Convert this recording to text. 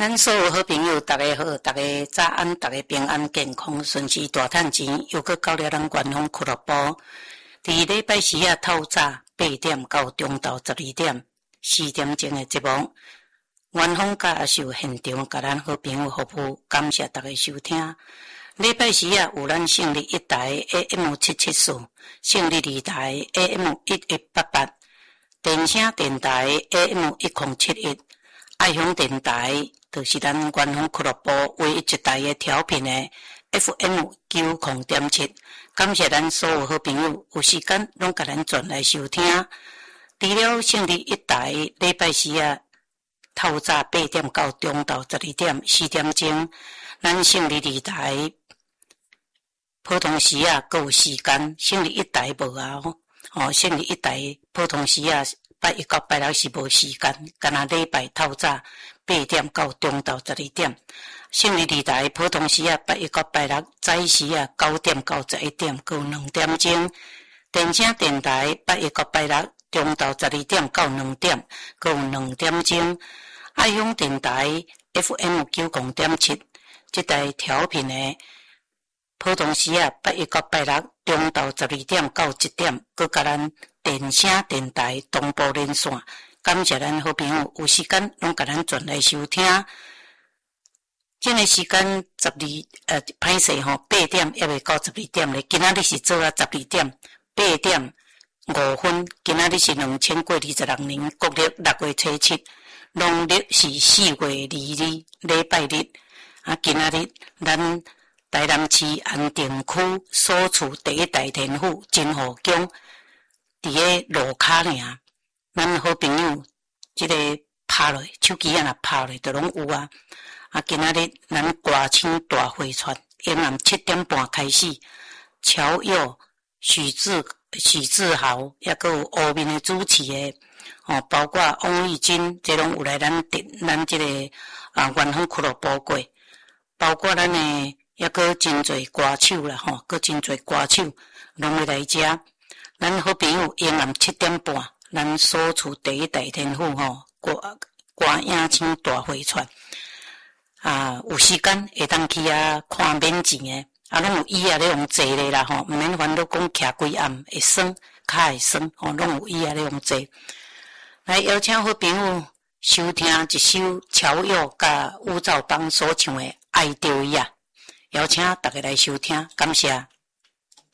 咱所有好朋友，大家好，大家早安，大家平安健康，顺时大赚钱，又搁到了咱官方俱乐部。伫礼拜四啊，透早8点到中昼12点4点钟的节目，官方甲阿秀现场甲咱好朋友服务，感谢大家收听。礼拜四啊，有咱胜利一台 AM774，胜利二台 AM1188，电声电台 AM1071，爱享电台。就是咱官方俱乐部唯一一台的调频的 FM90.7，感谢咱所有好朋友有时间拢甲咱转来收听。除了胜利一台礼拜四啊，透早8点到中昼12点4点钟，咱胜利二台普通时啊，还有时间，胜利一台无啊胜利一台普通时啊，拜一到拜六是无时间，干那礼拜透早8点到中昼12点，胜利二台普通时啊，拜一到拜六早时啊9点到11点，还有2点钟。电声电台拜一到拜六中昼12点到2点，还有2点钟。爱享电台 FM90.7，这台调频的普通时啊，拜一到拜六中昼12点到1点，佮甲咱电声电台同步连线。感谢咱好朋友有时间拢甲咱转来收听。这个时间歹势吼，8点还未到12点咧。今仔日是做啊12点8点5分。今仔日是2026年国历6月初7，农历是4月22礼拜日。今仔日咱台南市安定区所处第一大天府真湖宫伫个路骹尔。咱好朋友，这个拍落手机啊，若拍落就拢有啊。今仔日咱歌唱大会串，沿暗7点半开始。乔佑、许志豪，也佮有后面的主持的包括汪玉金，这拢有来咱这个元丰俱乐部过，包括咱的也佮真侪歌手啦佮真侪歌手拢会来遮。咱好朋友沿暗7点半。咱所处第一大天府歌影唱大会串有时间会当去看免钱的拢有椅咧用坐咧啦毋免烦恼讲徛规暗会酸，骹会酸拢有椅咧用坐。来邀请好朋友收听一首乔佑甲吴兆邦所唱的《爱着伊》，邀请大家来收听，感谢。